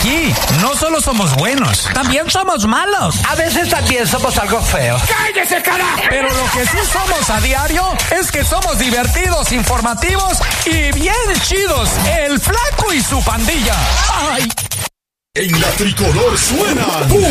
aquí no solo somos buenos, también somos malos. A veces también somos algo feos. ¡Cállese, carajo! Pero lo que sí somos a diario es que somos divertidos, informativos y bien chidos. El Flaco y su pandilla. ¡Ay! En la tricolor suena